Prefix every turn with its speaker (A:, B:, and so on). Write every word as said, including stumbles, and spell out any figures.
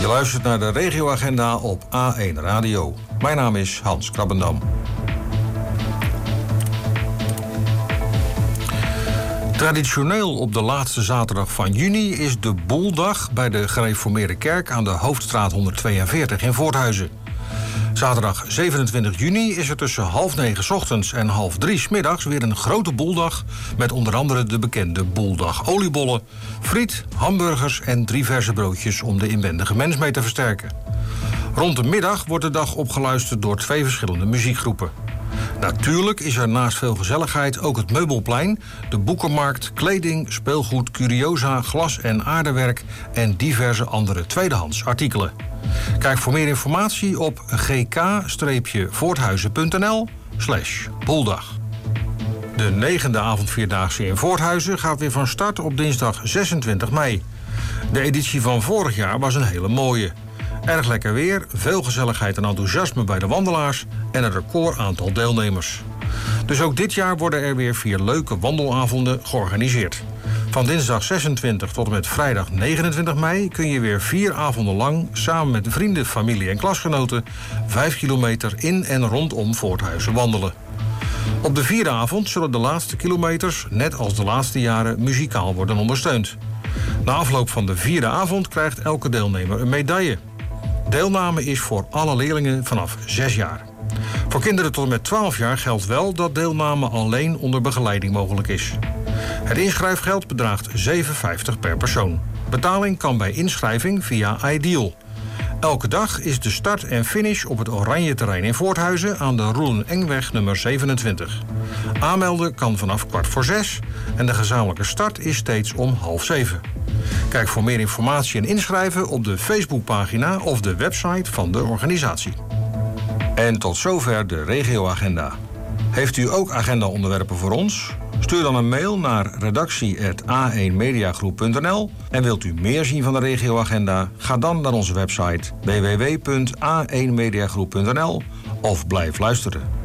A: Je luistert naar de regioagenda op A één Radio. Mijn naam is Hans Krabbendam. Traditioneel op de laatste zaterdag van juni is de Boeldag bij de Gereformeerde Kerk aan de Hoofdstraat honderdtweeënveertig in Voorthuizen. Zaterdag zevenentwintig juni is er tussen half negen 's ochtends en half drie 's middags weer een grote boeldag met onder andere de bekende boeldag oliebollen, friet, hamburgers en drie verse broodjes om de inwendige mens mee te versterken. Rond de middag wordt de dag opgeluisterd door twee verschillende muziekgroepen. Natuurlijk is er naast veel gezelligheid ook het meubelplein, de boekenmarkt, kleding, speelgoed, curiosa, glas en aardewerk en diverse andere tweedehands artikelen. Kijk voor meer informatie op gk-voorthuizen.nl slash boeldag. De negende avondvierdaagse in Voorthuizen gaat weer van start op dinsdag zesentwintig mei. De editie van vorig jaar was een hele mooie. Erg lekker weer, veel gezelligheid en enthousiasme bij de wandelaars en een record aantal deelnemers. Dus ook dit jaar worden er weer vier leuke wandelavonden georganiseerd. Van dinsdag zesentwintig tot en met vrijdag negenentwintig mei kun je weer vier avonden lang samen met vrienden, familie en klasgenoten vijf kilometer in en rondom Voorthuizen wandelen. Op de vierde avond zullen de laatste kilometers, net als de laatste jaren, muzikaal worden ondersteund. Na afloop van de vierde avond krijgt elke deelnemer een medaille. Deelname is voor alle leerlingen vanaf zes jaar. Voor kinderen tot en met twaalf jaar geldt wel dat deelname alleen onder begeleiding mogelijk is. Het inschrijfgeld bedraagt zeven euro vijftig per persoon. Betaling kan bij inschrijving via Ideal. Elke dag is de start en finish op het Oranje Terrein in Voorthuizen aan de Roelen-Engweg nummer zevenentwintig. Aanmelden kan vanaf kwart voor zes en de gezamenlijke start is steeds om half zeven. Kijk voor meer informatie en inschrijven op de Facebookpagina of de website van de organisatie. En tot zover de regioagenda. Heeft u ook agendaonderwerpen voor ons? Stuur dan een mail naar redactie apenstaartje a één mediagroep punt n l. En wilt u meer zien van de regioagenda? Ga dan naar onze website w w w punt a één mediagroep punt n l of blijf luisteren.